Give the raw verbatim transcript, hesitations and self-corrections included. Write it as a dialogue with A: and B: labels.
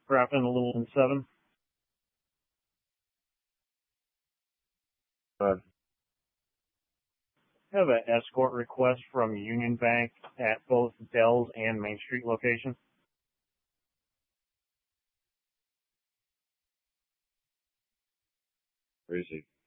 A: Grafton Littleton seven.
B: Uh,
A: I have an escort request from Union Bank at both Dells and Main Street locations.
B: where is he?